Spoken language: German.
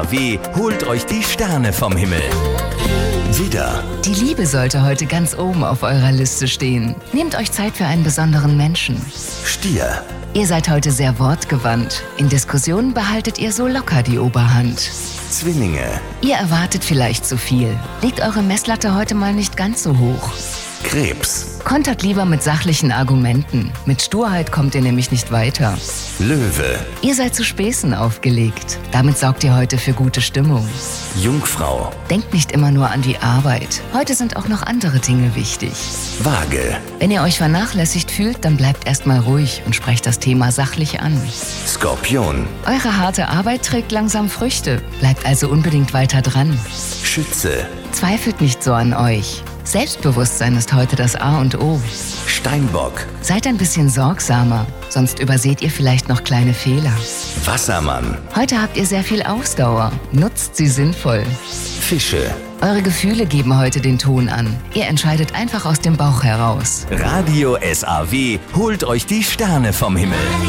Holt euch die Sterne vom Himmel. Widder, Die Liebe sollte heute ganz oben auf eurer Liste stehen. Nehmt euch Zeit für einen besonderen Menschen. Stier, Ihr seid heute sehr wortgewandt. In Diskussionen behaltet ihr so locker die Oberhand. Zwillinge, Ihr erwartet vielleicht zu viel. Legt eure Messlatte heute mal nicht ganz so hoch. Krebs, Kontert lieber mit sachlichen Argumenten. Mit Sturheit kommt ihr nämlich nicht weiter. Löwe, Ihr seid zu Späßen aufgelegt. Damit sorgt ihr heute für gute Stimmung. Jungfrau, Denkt nicht immer nur an die Arbeit. Heute sind auch noch andere Dinge wichtig. Waage, Wenn ihr euch vernachlässigt fühlt, dann bleibt erstmal ruhig und sprecht das Thema sachlich an. Skorpion, Eure harte Arbeit trägt langsam Früchte. Bleibt also unbedingt weiter dran. Schütze, Zweifelt nicht so an euch. Selbstbewusstsein ist heute das A und O. Steinbock, Seid ein bisschen sorgsamer, sonst überseht ihr vielleicht noch kleine Fehler. Wassermann, Heute habt ihr sehr viel Ausdauer. Nutzt sie sinnvoll. Fische. Eure Gefühle geben heute den Ton an. Ihr entscheidet einfach aus dem Bauch heraus. Radio SAW holt euch die Sterne vom Himmel.